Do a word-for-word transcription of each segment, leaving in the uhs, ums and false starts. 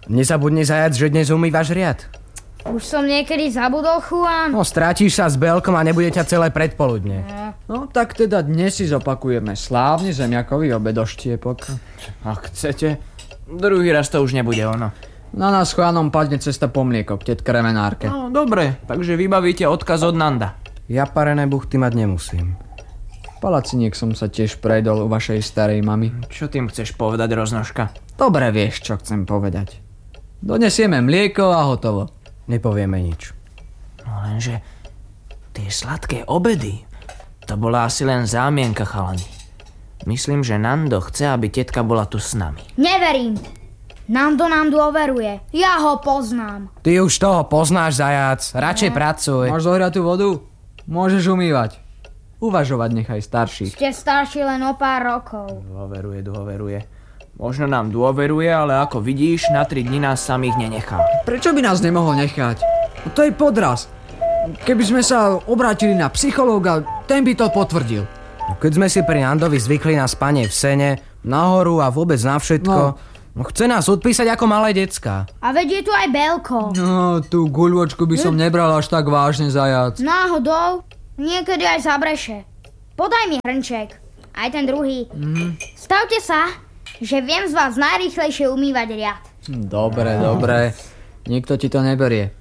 Nezabudni zajac, že dnes umývaš riad. Už som niekedy zabudol, Juan. No, strátiš sa s Belkom a nebude ťa celé predpoludne. No, tak teda dnes si zopakujeme slávny zemiakový obed do štiepok. Ak chcete, druhý raz to už nebude ono. Na nás Juanom padne cesta po mlieko k tetke remenárke. No, dobre, takže vybavíte odkaz od Nanda. Ja parené buchty mať nemusím. Palaciniek som sa tiež prejdol u vašej starej mamy. Čo tým chceš povedať, Roznožka? Dobre vieš, čo chcem povedať. Donesieme mlieko a hotovo. Nepovieme nič. No lenže tie sladké obedy, to bola asi len zámienka, chalani. Myslím, že Nando chce, aby tetka bola tu s nami. Neverím. Nando nám dôveruje. Ja ho poznám. Ty už toho poznáš, zajac. Radšej ne. pracuj. Máš zohriatú vodu? Môžeš umývať. Uvažovať nechaj starších. Ste starší len o pár rokov. Dôveruje, dôveruje. Možno nám dôveruje, ale ako vidíš, na tri dni nás samých nenechá. Prečo by nás nemohol nechať? No to je podraz. Keby sme sa obrátili na psychológa, ten by to potvrdil. Keď sme si pri Nandovi zvykli na spanie v sene, nahoru a vôbec na všetko, no. No chce nás odpísať ako malé decká. A veď je tu aj Belko. No, tú guľvočku by som nebral až tak vážne, zajac. Náhodou, niekedy aj zabreše. Podaj mi hrnček. Aj ten druhý. Mm. Stavte sa, že viem z vás najrýchlejšie umývať riad. Dobre, dobre. Nikto ti to neberie.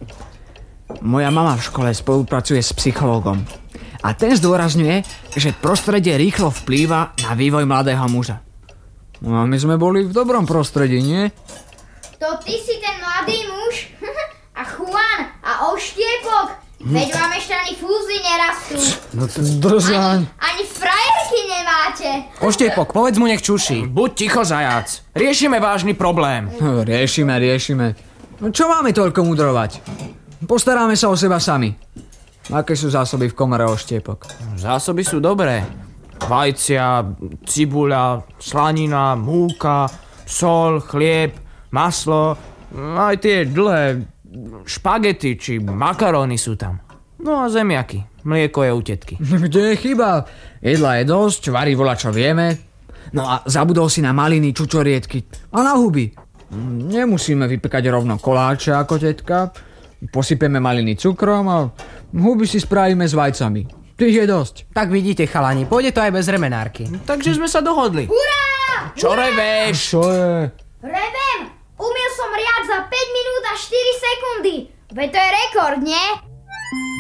Moja mama v škole spolupracuje s psychológom. A ten zdôrazňuje, že prostredie rýchlo vplýva na vývoj mladého muža. No a my sme boli v dobrom prostredí, nie? To ty si ten mladý muž? A Juan a Oštiepok? Veď vám ešte ani fúzy nerastú. No to drzaň. Ani, ani frajerky nemáte. Oštiepok, povedz mu, nech čuší. Buď ticho, zajac. Riešime vážny problém. No, riešime, riešime. No čo máme toľko mudrovať? Postaráme sa o seba sami. Aké sú zásoby v komore, Oštiepok? Zásoby sú dobré. Vajcia, cibuľa, slanina, múka, sol, chlieb, maslo, aj tie dlhé špagety či makaróny sú tam. No a zemiaky, mlieko je u tetky. Kde je chyba? Jedla je dosť, varí voľa čo vieme. No a zabudol si na maliny, čučoriedky a na huby. Nemusíme vypekať rovno koláče ako tetka. Posypeme maliny cukrom a huby si spravíme s vajcami. Tých je dosť. Tak vidíte, chalani, pôjde to aj bez remenárky. Takže sme sa dohodli. Hurá! Čo reveš? Čo je? Revem! Umyl som riad za päť minút a štyri sekundy. Veď to je rekord, nie?